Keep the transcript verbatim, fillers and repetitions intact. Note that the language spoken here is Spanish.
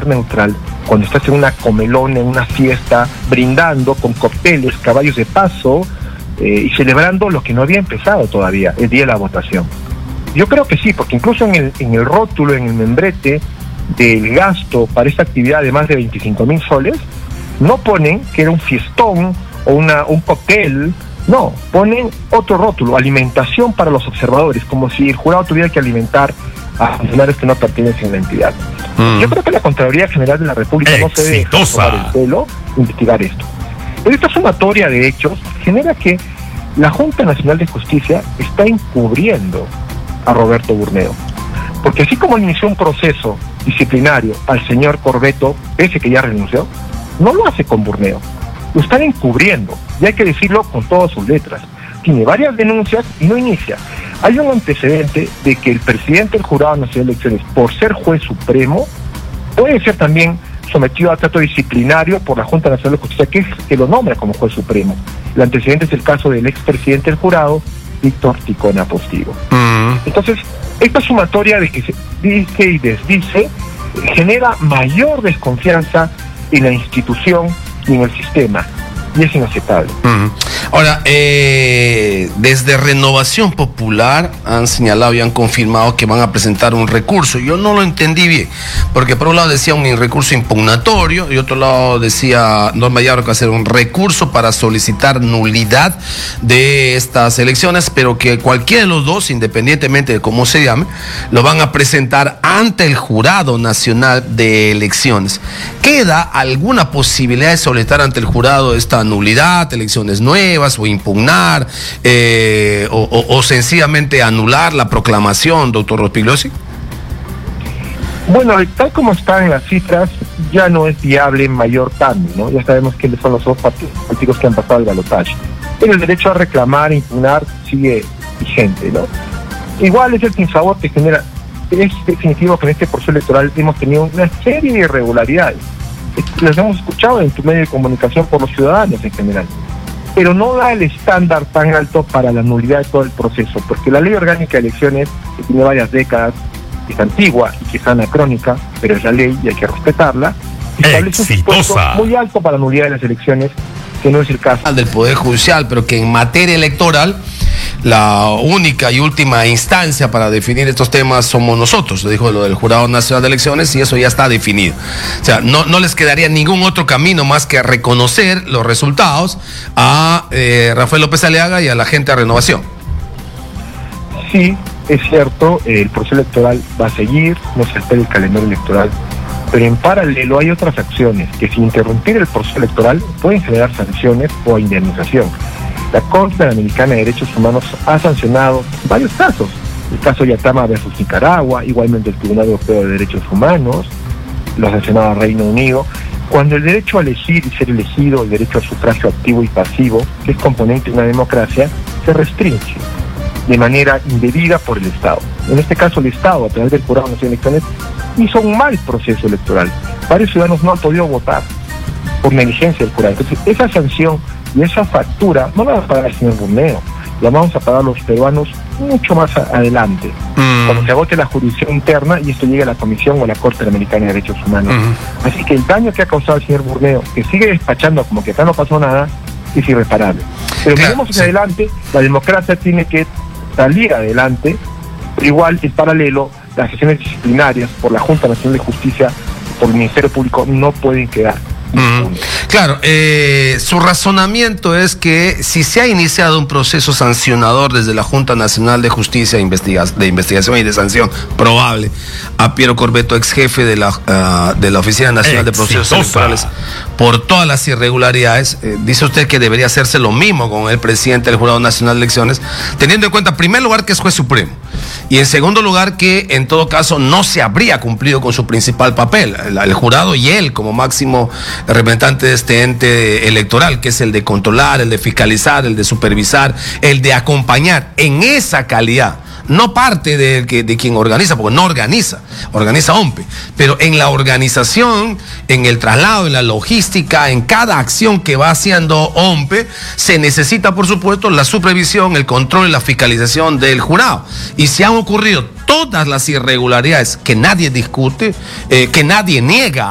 ser neutral cuando estás en una comelona, en una fiesta, brindando con cócteles, caballos de paso eh, y celebrando lo que no había empezado todavía, el día de la votación? Yo creo que sí, porque incluso en el, en el rótulo, en el membrete del gasto para esta actividad de más de veinticinco mil soles, no ponen que era un fiestón o una, un cóctel, no, ponen otro rótulo, alimentación para los observadores, como si el jurado tuviera que alimentar a funcionarios que no pertenecen a la entidad. Mm. Yo creo que la Contraloría General de la República Exitosa. no se debe tomar el pelo investigar esto. Pero esta sumatoria de hechos genera que la Junta Nacional de Justicia está encubriendo a Roberto Burneo. Porque así como inició un proceso disciplinario al señor Corbeto, ese que ya renunció, no lo hace con Burneo. Lo están encubriendo, y hay que decirlo con todas sus letras. Tiene varias denuncias y no inicia. Hay un antecedente de que el presidente del Jurado Nacional de Elecciones, por ser juez supremo, puede ser también sometido a trato disciplinario por la Junta Nacional de Justicia, que es que lo nombra como juez supremo. El antecedente es el caso del expresidente del jurado, Víctor Ticona Postigo. Mm. Entonces, esta sumatoria de que se dice y desdice genera mayor desconfianza en la institución y en el sistema, y es inaceptable. Uh-huh. Ahora, eh, desde Renovación Popular han señalado y han confirmado que van a presentar un recurso. Yo no lo entendí bien, porque por un lado decía un recurso impugnatorio y otro lado decía Norma Yarro que va a hacer un recurso para solicitar nulidad de estas elecciones, pero que cualquiera de los dos, independientemente de cómo se llame, lo van a presentar ante el Jurado Nacional de Elecciones. ¿Queda alguna posibilidad de solicitar ante el jurado esta nulidad, elecciones nuevas, o impugnar, eh, o, o, o sencillamente anular la proclamación, doctor Rospigliosi? Bueno, tal como están las cifras, ya no es viable mayor cambio, ¿no? Ya sabemos quiénes son los dos partidos políticos que han pasado el balotaje. Pero el derecho a reclamar, impugnar, sigue vigente, ¿no? Igual es el sinsabor que genera. Es definitivo que en este proceso electoral hemos tenido una serie de irregularidades. Las hemos escuchado en tu medio de comunicación por los ciudadanos en general, pero no da el estándar tan alto para la nulidad de todo el proceso, porque la ley orgánica de elecciones, que tiene varias décadas, es antigua y que es anacrónica, pero es la ley y hay que respetarla, establece un supuesto muy alto para la nulidad de las elecciones, que no es el caso del Poder Judicial, pero que en materia electoral la única y última instancia para definir estos temas somos nosotros. Le dijo lo del Jurado Nacional de Elecciones y eso ya está definido. O sea, no, no les quedaría ningún otro camino más que reconocer los resultados a eh, Rafael López Aliaga y a la gente de Renovación. Sí, es cierto, el proceso electoral va a seguir, no se espera el calendario electoral, pero en paralelo hay otras acciones que sin interrumpir el proceso electoral pueden generar sanciones o indemnización. La Corte Interamericana de Derechos Humanos ha sancionado varios casos. El caso Yatama versus Nicaragua, igualmente el Tribunal Europeo de Derechos Humanos, lo ha sancionado el Reino Unido. Cuando el derecho a elegir y ser elegido, el derecho al sufragio activo y pasivo, que es componente de una democracia, se restringe de manera indebida por el Estado. En este caso, el Estado, a través del Jurado Nacional de Elecciones, hizo un mal proceso electoral. Varios ciudadanos no han podido votar por negligencia del jurado. Entonces, esa sanción y esa factura no la va a pagar el señor Burneo, la vamos a pagar los peruanos mucho más a- adelante, mm. cuando se agote la jurisdicción interna y esto llegue a la Comisión o a la Corte Interamericana de Derechos Humanos. Mm. Así que el daño que ha causado el señor Burneo, que sigue despachando como que acá no pasó nada, es irreparable. Pero claro, miremos hacia sí. adelante, la democracia tiene que salir adelante, pero igual en paralelo las sesiones disciplinarias por la Junta Nacional de Justicia, por el Ministerio Público, no pueden quedar. Mm, claro, eh, su razonamiento es que si se ha iniciado un proceso sancionador desde la Junta Nacional de Justicia de, Investiga de Investigación y de Sanción probable a Piero Corbeto, ex jefe de la, uh, de la Oficina Nacional Exitosa. de Procesos Electorales, por todas las irregularidades, eh, dice usted que debería hacerse lo mismo con el presidente del Jurado Nacional de Elecciones, teniendo en cuenta, en primer lugar, que es juez supremo, y en segundo lugar, que en todo caso no se habría cumplido con su principal papel, el, el jurado y él como máximo representante de este ente electoral, que es el de controlar, el de fiscalizar, el de supervisar, el de acompañar en esa calidad. No parte de, de, de quien organiza, porque no organiza, organiza O M P E, pero en la organización, en el traslado, en la logística, en cada acción que va haciendo O M P E, se necesita, por supuesto, la supervisión, el control y la fiscalización del jurado. Y si han ocurrido todas las irregularidades que nadie discute, eh, que nadie niega